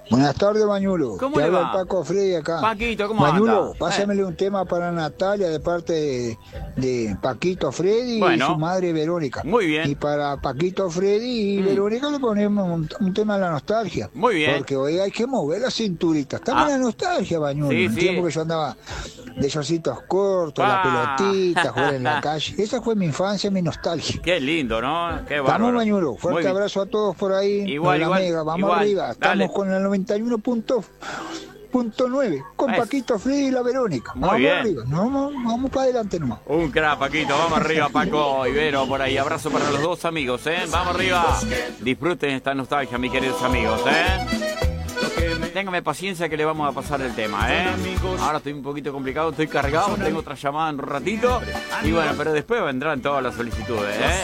Buenas tardes, Mañulo. ¿Cómo Te le habla va? el Paco Freddy acá. Paquito, ¿cómo Mañulo, anda? pásamele un tema para Natalia de parte de Paquito Freddy y Bueno, su madre Verónica. muy bien. Y para Paquito Freddy y Verónica le ponemos un tema de la nostalgia. Muy bien. Porque hoy hay que mover la cinturita. Estamos en la nostalgia, Mañulo. Sí, Un sí. tiempo que yo andaba de shortcitos cortos, la pelotita, jugar en la calle. Esa fue mi infancia, mi nostalgia. Qué lindo, ¿no? Qué Vamos, bárbaro. Mañulo. Muy Fuerte bien. abrazo a todos por ahí. Igual, en la igual, Mega. Vamos igual. arriba. Estamos Dale. con el 91.9. Con Eso. Paquito Freddy y la Verónica. Muy Vamos bien. arriba. Vamos para adelante nomás. Un crack, Paquito. Vamos arriba, Paco Ibero, por ahí. Abrazo para los dos amigos, ¿eh? Vamos arriba. Disfruten esta nostalgia, mis queridos amigos, ¿eh? Téngame paciencia que le vamos a pasar el tema, ¿eh? Ahora estoy un poquito complicado, estoy cargado, tengo otra llamada en un ratito. Y bueno, pero después vendrán todas las solicitudes, ¿eh?